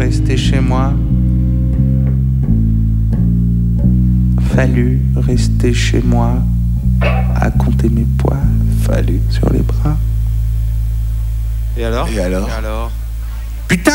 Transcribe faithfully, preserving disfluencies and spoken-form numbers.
rester chez moi. Fallu rester chez moi à compter mes poids. Fallu sur les bras. Et alors Et alors Et alors Putain,